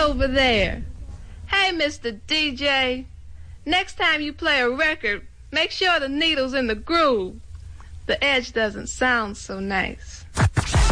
over there. Hey, Mr. DJ, next time you play a record, make sure the needle's in the groove. The edge doesn't sound so nice.